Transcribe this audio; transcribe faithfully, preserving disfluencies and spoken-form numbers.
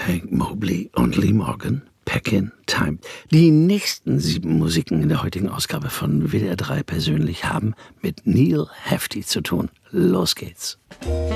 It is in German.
Hank Mobley und Lee Morgan, Peckin' Time. Die nächsten sieben Musiken in der heutigen Ausgabe von W D R drei persönlich haben mit Neal Hefti zu tun. Los geht's.